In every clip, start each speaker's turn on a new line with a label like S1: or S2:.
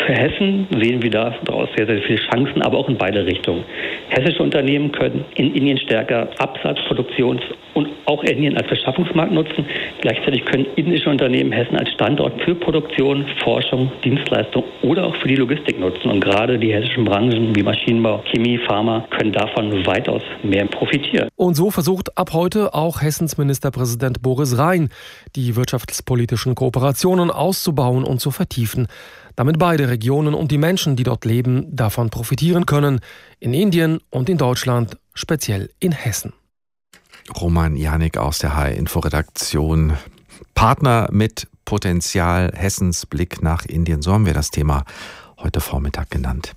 S1: Für Hessen sehen wir daraus sehr, sehr viele Chancen, aber auch in beide Richtungen. Hessische Unternehmen können in Indien stärker Absatz-, Produktions- und auch Indien als Beschaffungsmarkt nutzen. Gleichzeitig können indische Unternehmen Hessen als Standort für Produktion, Forschung, Dienstleistung oder auch für die Logistik nutzen. Und gerade die hessischen Branchen wie Maschinenbau, Chemie, Pharma können davon weitaus mehr profitieren.
S2: Und so versucht ab heute auch Hessens Ministerpräsident Boris Rhein, die wirtschaftspolitischen Kooperationen auszubauen und zu vertiefen, damit beide Regionen und die Menschen, die dort leben, davon profitieren können, in Indien und in Deutschland, speziell in Hessen.
S3: Roman Janik aus der HR-Info-Redaktion. Partner mit Potenzial, Hessens Blick nach Indien, so haben wir das Thema heute Vormittag genannt.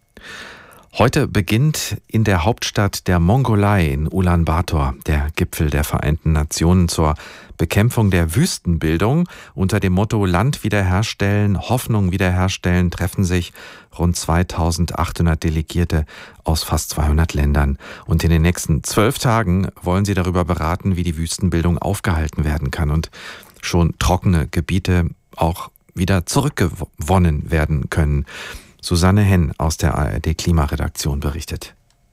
S3: Heute beginnt in der Hauptstadt der Mongolei in Ulaanbaatar der Gipfel der Vereinten Nationen zur Bekämpfung der Wüstenbildung. Unter dem Motto Land wiederherstellen, Hoffnung wiederherstellen treffen sich rund 2800 Delegierte aus fast 200 Ländern. Und in den nächsten 12 Tagen wollen sie darüber beraten, wie die Wüstenbildung aufgehalten werden kann und schon trockene Gebiete auch wieder zurückgewonnen werden können. Susanne Henn aus der ARD-Klimaredaktion berichtet.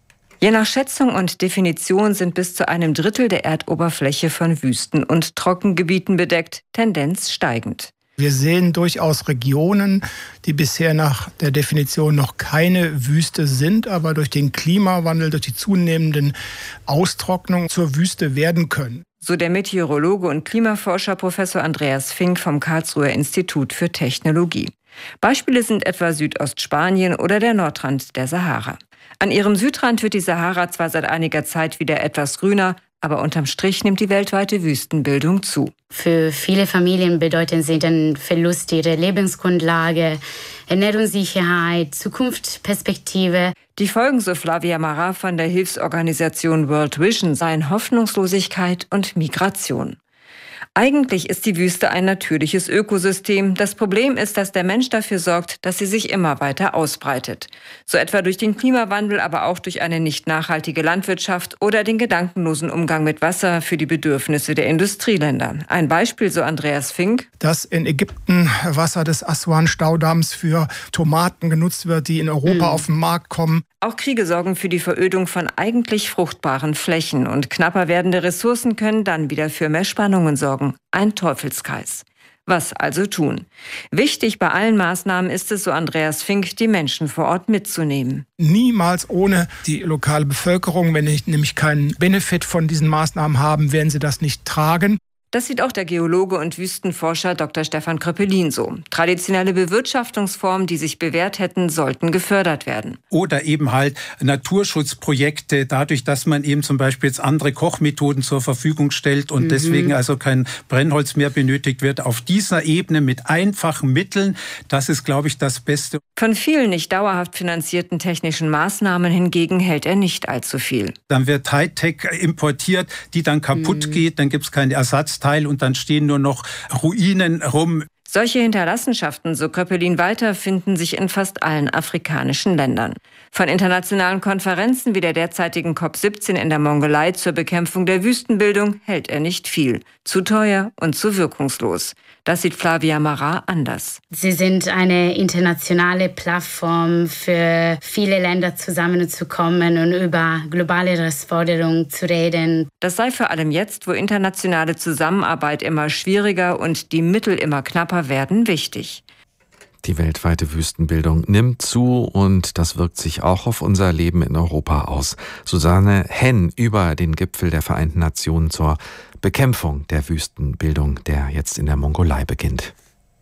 S4: Je nach Schätzung und Definition sind bis zu einem Drittel der Erdoberfläche von Wüsten- und Trockengebieten bedeckt, Tendenz steigend.
S5: Wir sehen durchaus Regionen, die bisher nach der Definition noch keine Wüste sind, aber durch den Klimawandel, durch die zunehmenden Austrocknung zur Wüste werden können.
S4: So der Meteorologe und Klimaforscher Professor Andreas Fink vom Karlsruher Institut für Technologie. Beispiele sind etwa Südostspanien oder der Nordrand der Sahara. An ihrem Südrand wird die Sahara zwar seit einiger Zeit wieder etwas grüner, aber unterm Strich nimmt die weltweite Wüstenbildung zu.
S6: Für viele Familien bedeuten sie den Verlust ihrer Lebensgrundlage, Ernährungssicherheit, Zukunftsperspektive.
S4: Die Folgen, so Flavia Marra von der Hilfsorganisation World Vision, seien Hoffnungslosigkeit und Migration. Eigentlich ist die Wüste ein natürliches Ökosystem. Das Problem ist, dass der Mensch dafür sorgt, dass sie sich immer weiter ausbreitet. So etwa durch den Klimawandel, aber auch durch eine nicht nachhaltige Landwirtschaft oder den gedankenlosen Umgang mit Wasser für die Bedürfnisse der Industrieländer. Ein Beispiel, so Andreas Fink.
S5: Dass in Ägypten Wasser des Aswan-Staudamms für Tomaten genutzt wird, die in Europa auf den Markt kommen.
S4: Auch Kriege sorgen für die Verödung von eigentlich fruchtbaren Flächen. Und knapper werdende Ressourcen können dann wieder für mehr Spannungen sorgen. Ein Teufelskreis. Was also tun? Wichtig bei allen Maßnahmen ist es, so Andreas Fink, die Menschen vor Ort mitzunehmen.
S5: Niemals ohne die lokale Bevölkerung. Wenn ich nämlich keinen Benefit von diesen Maßnahmen haben, werden sie das nicht tragen.
S4: Das sieht auch der Geologe und Wüstenforscher Dr. Stefan Kröppelin so. Traditionelle Bewirtschaftungsformen, die sich bewährt hätten, sollten gefördert werden.
S7: Oder eben halt Naturschutzprojekte, dadurch, dass man eben zum Beispiel jetzt andere Kochmethoden zur Verfügung stellt und deswegen also kein Brennholz mehr benötigt wird. Auf dieser Ebene mit einfachen Mitteln, das ist, glaube ich, das Beste.
S4: Von vielen nicht dauerhaft finanzierten technischen Maßnahmen hingegen hält er nicht allzu viel.
S7: Dann wird Hightech importiert, die dann kaputt geht, dann gibt es keinen Ersatzteil und dann stehen nur noch Ruinen rum.
S4: Solche Hinterlassenschaften, so Kröppelin weiter, finden sich in fast allen afrikanischen Ländern. Von internationalen Konferenzen wie der derzeitigen COP17 in der Mongolei zur Bekämpfung der Wüstenbildung hält er nicht viel. Zu teuer und zu wirkungslos. Das sieht Flavia Marra anders.
S6: Sie sind eine internationale Plattform für viele Länder zusammenzukommen und über globale Herausforderungen zu reden.
S4: Das sei vor allem jetzt, wo internationale Zusammenarbeit immer schwieriger und die Mittel immer knapper werden, wichtig.
S3: Die weltweite Wüstenbildung nimmt zu und das wirkt sich auch auf unser Leben in Europa aus. Susanne Henn über den Gipfel der Vereinten Nationen zur Bekämpfung der Wüstenbildung, der jetzt in der Mongolei beginnt.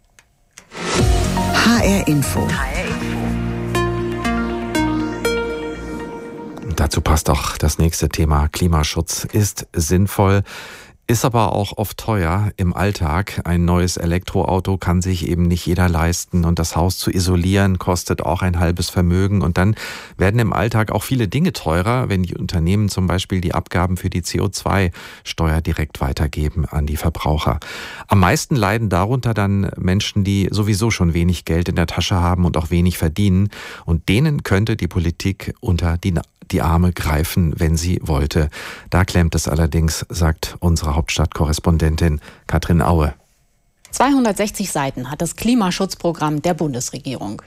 S8: HR Info.
S3: Dazu passt auch das nächste Thema. Klimaschutz ist sinnvoll, ist aber auch oft teuer im Alltag. Ein neues Elektroauto kann sich eben nicht jeder leisten und das Haus zu isolieren kostet auch ein halbes Vermögen. Und dann werden im Alltag auch viele Dinge teurer, wenn die Unternehmen zum Beispiel die Abgaben für die CO2-Steuer direkt weitergeben an die Verbraucher. Am meisten leiden darunter dann Menschen, die sowieso schon wenig Geld in der Tasche haben und auch wenig verdienen. Und denen könnte die Politik unter die Arme greifen, wenn sie wollte. Da klemmt es allerdings, sagt unsere Hauptstadtkorrespondentin Katrin Aue.
S9: 260 Seiten hat das Klimaschutzprogramm der Bundesregierung.